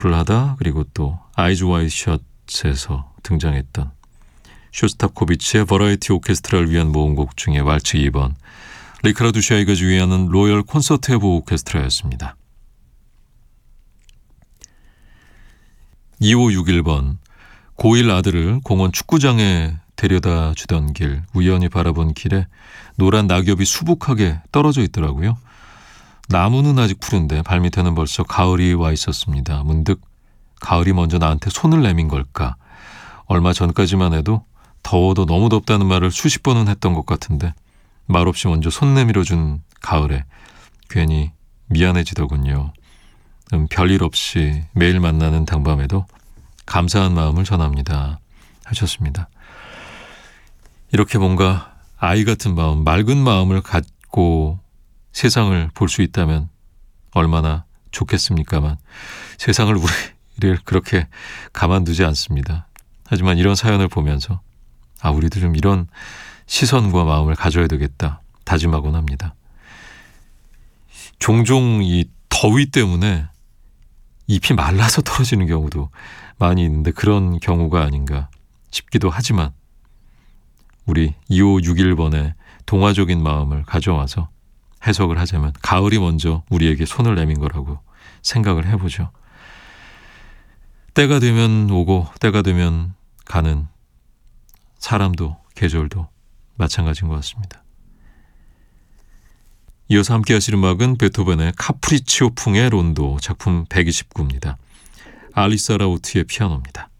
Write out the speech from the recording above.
블라다 그리고 또 아이즈 와이드 샷에서 등장했던 쇼스타코비치의 버라이티 오케스트라를 위한 모음곡 중에 왈츠 2번, 리카르도 샤이가 주의하는 로열 콘서트 해보 오케스트라였습니다. 2561번, 고1 아들을 공원 축구장에 데려다 주던 길, 우연히 바라본 길에 노란 낙엽이 수북하게 떨어져 있더라고요. 나무는 아직 푸른데 발밑에는 벌써 가을이 와 있었습니다. 문득 가을이 먼저 나한테 손을 내민 걸까? 얼마 전까지만 해도 더워도 너무 덥다는 말을 수십 번은 했던 것 같은데 말없이 먼저 손 내밀어 준 가을에 괜히 미안해지더군요. 별일 없이 매일 만나는 당밤에도 감사한 마음을 전합니다 하셨습니다. 이렇게 뭔가 아이 같은 마음, 맑은 마음을 갖고 세상을 볼 수 있다면 얼마나 좋겠습니까만 세상을 우리를 그렇게 가만두지 않습니다. 하지만 이런 사연을 보면서 우리도 좀 이런 시선과 마음을 가져야 되겠다 다짐하곤 합니다. 종종 이 더위 때문에 잎이 말라서 떨어지는 경우도 많이 있는데 그런 경우가 아닌가 싶기도 하지만 우리 2561번의 동화적인 마음을 가져와서 해석을 하자면 가을이 먼저 우리에게 손을 내민 거라고 생각을 해보죠. 때가 되면 오고 때가 되면 가는 사람도 계절도 마찬가지인 것 같습니다. 이어서 함께 하실 음악은 베토벤의 카프리치오풍의 론도 작품 129입니다. 알리사 라우트의 피아노입니다.